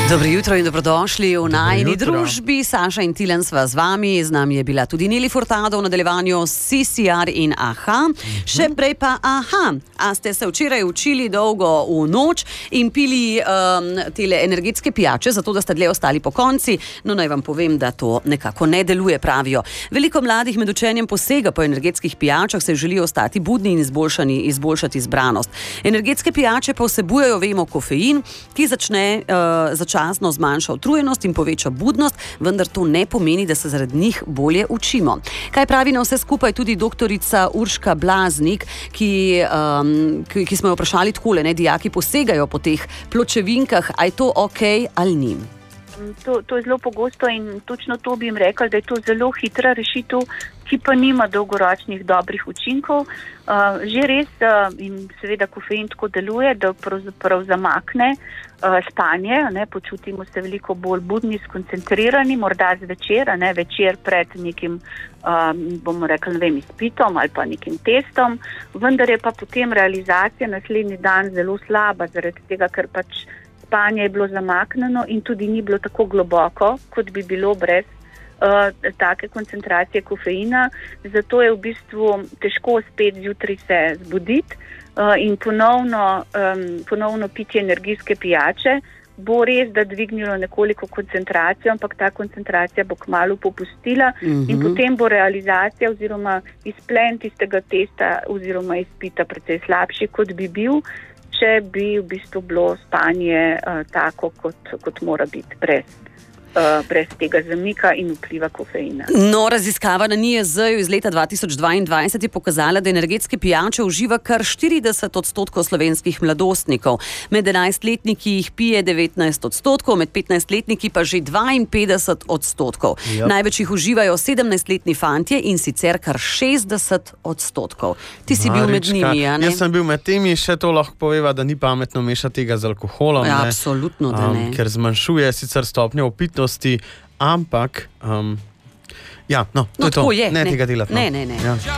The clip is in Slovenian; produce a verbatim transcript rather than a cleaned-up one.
Dobro jutro in dobrodošli v najni družbi. Saša in Tilen sva z vami, z nami je bila tudi Neli Furtado v nadaljevanju C C R in Aha. Še prej pa Aha. A ste se včeraj učili dolgo v noč in pili um, tele energetske pijače, zato da ste dlje ostali po konci? No, naj vam povem, da to nekako ne deluje, pravijo. Veliko mladih med učenjem posega po energetskih pijačah, se želijo ostati budni in izboljšani, izboljšati zbranost. Energetske pijače pa vsebujejo, vemo, kofein, ki začne uh, začasno zmanjša utrujenost in poveča budnost, vendar to ne pomeni, da se zaradi njih bolje učimo. Kaj pravi na vse skupaj tudi doktorica Urška Blaznik, ki, um, ki, ki smo jo vprašali takole, ne, dijaki posegajo po teh pločevinkah, a je to okej ali ni? To, to je zelo pogosto in točno to bi jim rekli, da je to zelo hitra rešitev, ki pa nima dolgoročnih dobrih učinkov. Uh, že res uh, in seveda kofein tako deluje, da pravzaprav zamakne uh, spanje, ne, počutimo se veliko bolj budni, skoncentrirani, morda zvečer, ne, večer pred nekim, um, bomo rekli, ne vem, izpitom ali pa nekim testom, vendar je pa potem realizacija naslednji dan zelo slaba, zaradi tega, ker pač spanje je bilo zamaknjeno in tudi ni bilo tako globoko, kot bi bilo brez uh, take koncentracije kofeina. Zato je v bistvu težko spet zjutraj se zbuditi uh, in ponovno, um, ponovno pitje energijske pijače bo res, da dvignilo nekoliko koncentracijo, ampak ta koncentracija bo kmalu popustila mm-hmm. in potem bo realizacija oziroma izplen tistega testa oziroma izpita precej slabši, kot bi bil, če bi v bistvu bilo spanje uh, tako, kot, kot mora biti, brez, uh, brez tega zamika in vpliva kofeina. No, raziskava na N I E Z-ju iz leta dva tisoč dvaindvajset je pokazala, da energetske pijače uživa kar štirideset odstotkov slovenskih mladostnikov. Med enajstletniki jih pije devetnajst odstotkov, med petnajstletniki pa že dvainpetdeset odstotkov. Yep. Največ jih uživajo sedemnajstletni fantje in sicer kar šestdeset odstotkov. Ti si Marička, bil med njimi, a ne? Jaz sem bil med temi, še to lahko poveva, da ni pametno mešati tega z alkoholom. Ja, ne? absolutno, da ne. Um, ker zmanjšuje sicer stopnjo opitnosti, ampak um, ja, no, to no, je to. Je. Ne, ne tega delati. No. Ne, ne, ne. Ja.